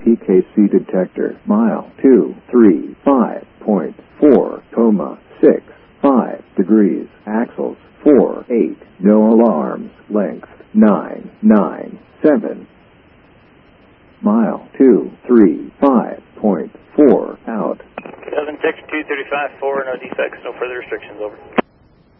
TKC detector. Mile 235.4, 6.5 degrees. Axles 4.8. No alarms. Length 9.97. Mile 235.